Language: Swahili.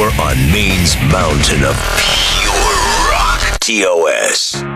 You're on Maine's mountain of pure rock. TOS.